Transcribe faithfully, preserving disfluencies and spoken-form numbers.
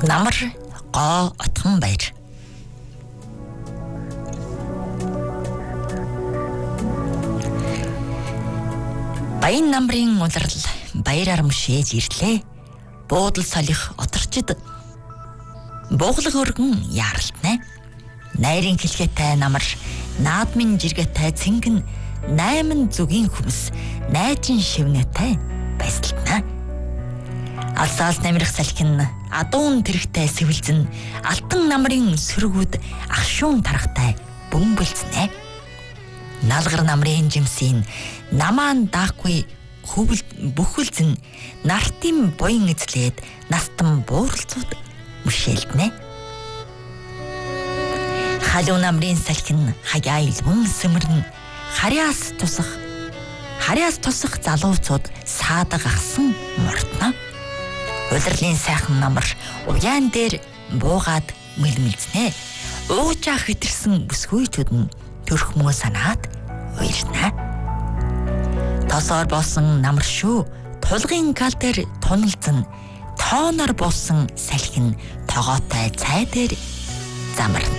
Намар гоо отхон баяр. Баян намрын улирал баяраар мөшөөж ирлээ. Буудал солих оторчид бууглаг өргөн яаралтнэ. Найрын хэлгээтэй намар, наадмын жиргээтэй цэнгэн, найман зүгийн хүмс, найжин шивнэтэй байсалтна. Алсаас намирх салхин, адуун тэрэгтэй сэвэлзэн, алтан намрын сөргүүд ахшуун тарахтай бөмбөлцнэ. Налгар намрын жимсийн намаан даахгүй хөвөл бүхэлзэн, нартын буян эзлээд настан бууралцууд мөшөөлднэ. Халуун намрын салхин хаяа илвэн сэмэрн, харяас тусах харяас тусах залууцууд саадаг гасан мортно. Улирлын сайхан намар уяан дээр буугаад мэлмэлзнэ. Уучаа хэтэрсэн бүсгүйчүүд нь төрхмөө санаад уйлнаа. Тосоор боосон намар шүү, тулгын гал дээр туналзан, тооноор буусан салхин тогоотой цай дээр замарна.